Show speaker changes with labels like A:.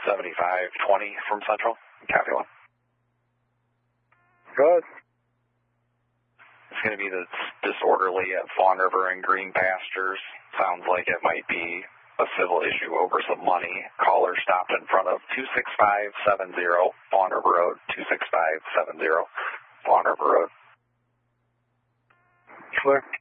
A: 7520 from Central. Copy 1.
B: Go ahead.
A: It's going to be the disorderly at Fawn River and Green Pastures. Sounds like it might be a civil issue over some money. Caller stopped in front of 26570 Fawn River Road, 26570 Fawn River Road.
B: Clear.